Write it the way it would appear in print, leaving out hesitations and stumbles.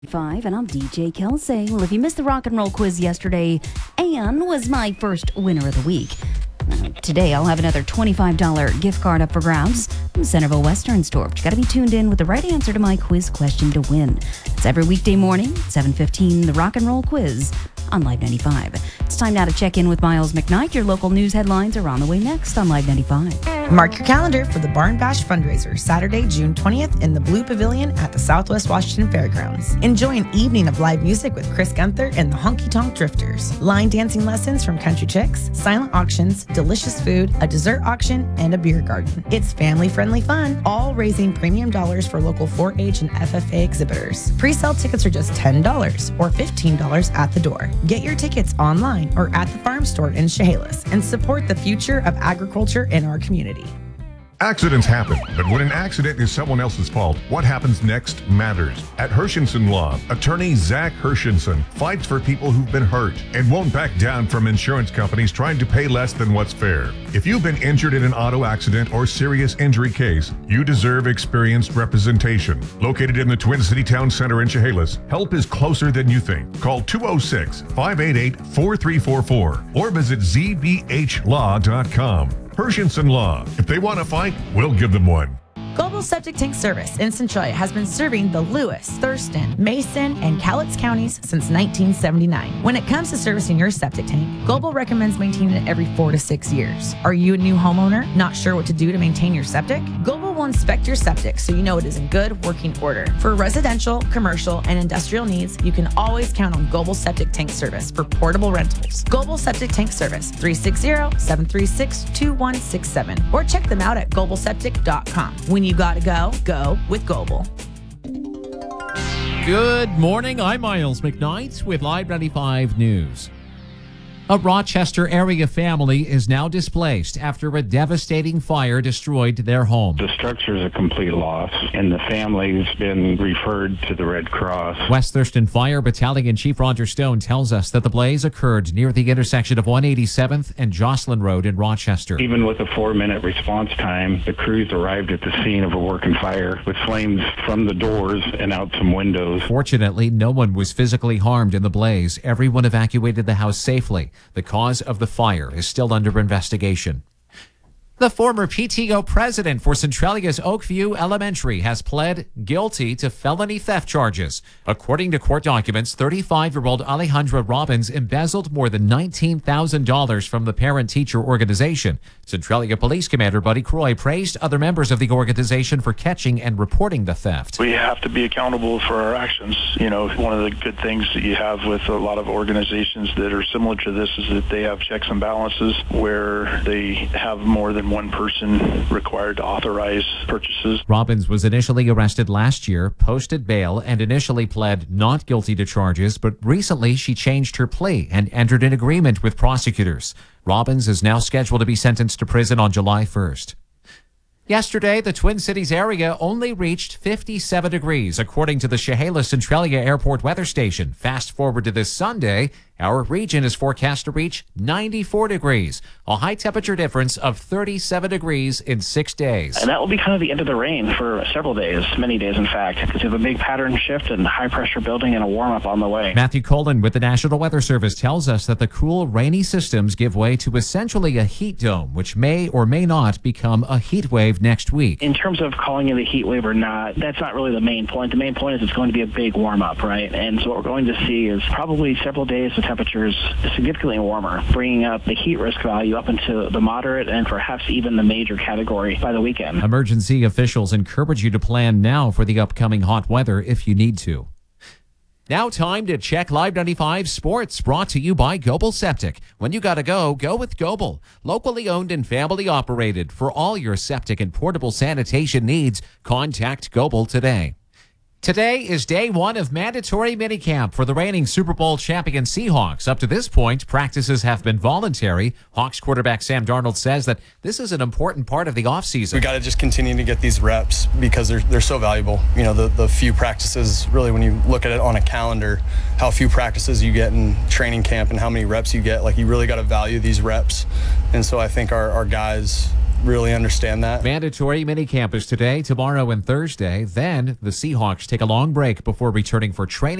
And I'm DJ Kelsey. Well, if you missed the rock and roll quiz yesterday, Ann was my first winner of the week. Today, I'll have another $25 gift card up for grabs from Centerville Western Store. But you got to be tuned in with the right answer to my quiz question to win. It's every weekday morning, 7:15, the rock and roll quiz on Live 95. It's time now to check in with Miles McKnight. Your local news headlines are on the way next on Live 95. Mark your calendar for the Barn Bash fundraiser, Saturday, June 20th in the Blue Pavilion at the Southwest Washington Fairgrounds. Enjoy an evening of live music with Chris Gunther and the Honky Tonk Drifters. Line dancing lessons from Country Chicks, silent auctions, delicious food, a dessert auction, and a beer garden. It's family-friendly fun, all raising premium dollars for local 4-H and FFA exhibitors. Pre-sale tickets are just $10 or $15 at the door. Get your tickets online or at the farm store in Chehalis and support the future of agriculture in our community. Accidents happen, but when an accident is someone else's fault, what happens next matters. At Hershenson Law, attorney Zach Hershenson fights for people who've been hurt and won't back down from insurance companies trying to pay less than what's fair. If you've been injured in an auto accident or serious injury case, you deserve experienced representation. Located in the Twin City Town Center in Chehalis, help is closer than you think. Call 206-588-4344 or visit zbhlaw.com. Hershenson Law. If they want to fight, we'll give them one. Global Septic Tank Service in Centralia has been serving the Lewis, Thurston, Mason, and Cowlitz counties since 1979. When it comes to servicing your septic tank, Global recommends maintaining it every 4 to 6 years. Are you a new homeowner, not sure what to do to maintain your septic? Global will inspect your septic so you know it is in good working order. For residential, commercial, and industrial needs, you can always count on Global Septic Tank Service for portable rentals. Global Septic Tank Service, 360-736-2167, or check them out at globalseptic.com. When you gotta go with Global. Good morning. I'm Miles McKnight with Live 95 News. A Rochester area family is now displaced after a devastating fire destroyed their home. The structure is a complete loss, and the family's been referred to the Red Cross. West Thurston Fire Battalion Chief Roger Stone tells us that the blaze occurred near the intersection of 187th and Jocelyn Road in Rochester. Even with a 4-minute response time, the crews arrived at the scene of a working fire with flames from the doors and out some windows. Fortunately, no one was physically harmed in the blaze. Everyone evacuated the house safely. The cause of the fire is still under investigation. The former PTO president for Centralia's Oakview Elementary has pled guilty to felony theft charges. According to court documents, 35-year-old Alejandra Robbins embezzled more than $19,000 from the parent-teacher organization. Centralia Police Commander Buddy Croy praised other members of the organization for catching and reporting the theft. We have to be accountable for our actions. You know, one of the good things that you have with a lot of organizations that are similar to this is that they have checks and balances where they have more than one person required to authorize purchases. Robbins was initially arrested last year, posted bail, and initially pled not guilty to charges, but recently she changed her plea and entered an agreement with prosecutors. Robbins is now scheduled to be sentenced to prison on July 1st. Yesterday, the Twin Cities area only reached 57 degrees, according to the Chehalis Centralia Airport Weather Station. Fast forward to this Sunday, our region is forecast to reach 94 degrees, a high temperature difference of 37 degrees in 6 days. And that will be kind of the end of the rain for several days, many days in fact, because we have a big pattern shift and high pressure building and a warm up on the way. Matthew Colin with the National Weather Service tells us that the cool, rainy systems give way to essentially a heat dome, which may or may not become a heat wave next week. In terms of calling it a heat wave or not, that's not really the main point. The main point is it's going to be a big warm up, right? And so what we're going to see is probably several days of temperatures significantly warmer, bringing up the heat risk value up into the moderate and perhaps even the major category by the weekend. Emergency officials encourage you to plan now for the upcoming hot weather if you need to. Now time to check Live 95 Sports, brought to you by Global Septic. When you gotta go with Global. Locally owned and family operated. For all your septic and portable sanitation needs, contact Global today. Today is day one of mandatory minicamp for the reigning Super Bowl champion Seahawks. Up to this point, practices have been voluntary. Hawks quarterback Sam Darnold says that this is an important part of the offseason. We got to just continue to get these reps because they're so valuable. You know, the few practices, really when you look at it on a calendar, how few practices you get in training camp and how many reps you get, like you really got to value these reps. And so I think our guys really understand that. Mandatory minicamp is today, tomorrow, and Thursday. Then the Seahawks take a long break before returning for training